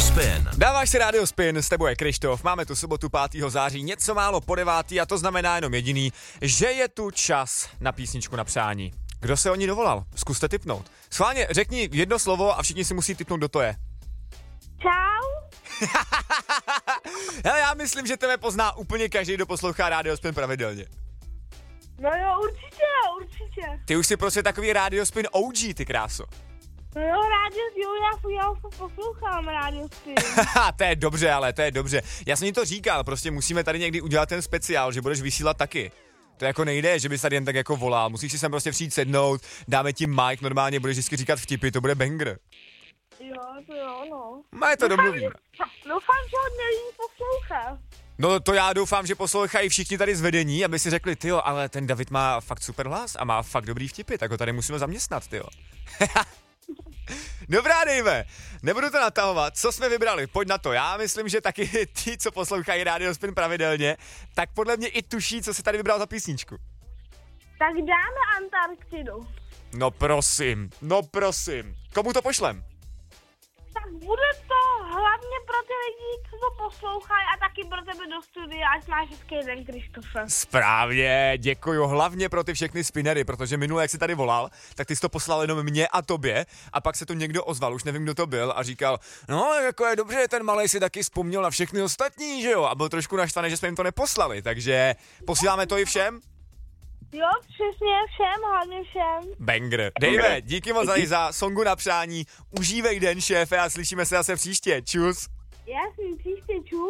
Spin. Dáváš si Radio Spin, s tebou je Krištof. Máme tu sobotu 5. září, něco málo po 9. a to znamená jenom jediný, že je tu čas na písničku na přání. Kdo se o ní dovolal? Zkuste tipnout. Schválně řekni jedno slovo a všichni si musí tipnout, kdo to je. Čau. Hele, já myslím, že tebe pozná úplně každý, kdo poslouchá Radio Spin pravidelně. No jo, určitě. Ty už si prostě takový Radio Spin OG, ty kráso. No jo, já poslouchám Radio Spin. To je dobře, ale to je dobře. Já jsem ti to říkal, prostě musíme tady někdy udělat ten speciál, že budeš vysílat taky. To jako nejde, že bys tady jen tak jako volal. Musíš si sem prostě přijít sednout, dáme ti mic, normálně budeš vždycky říkat vtipy, to bude banger. Jo, to jo, no. No je to domluvíme. Doufám, že hodně lidí poslouchá. No to já doufám, že poslouchají všichni tady z vedení, aby si řekli, tyjo, ale ten David má fakt super hlas a má fakt dobrý vtipy, tak ho tady musíme zaměstnat, tyjo. Dobrá, Dejve, nebudu to natahovat, co jsme vybrali, pojď na to, já myslím, že taky ti, co poslouchají Radio Spin pravidelně, tak podle mě i tuší, co si tady vybral za písničku. Tak dáme Antarktidu. No prosím, komu to pošlem? Tak bude to hlavně pro ty lidi, co to poslouchají a taky pro tebe do studia, ať máš hezký den, Krištofe. Správně, děkuju hlavně pro ty všechny spinnery, protože minule, jak jsi tady volal, tak ty jsi to poslal jenom mně a tobě a pak se tu někdo ozval, už nevím, kdo to byl a říkal, no jako je dobře, ten malej si taky vzpomněl na všechny ostatní, že jo, a byl trošku naštvaný, že jsme jim to neposlali, takže posíláme to i všem? Jo, přesně všem, hlavně všem. Banger. Dejve, díky moc za songu na přání, užívej den, šéfe, a slyšíme se zase příště, čus. Jasný, příště, čus.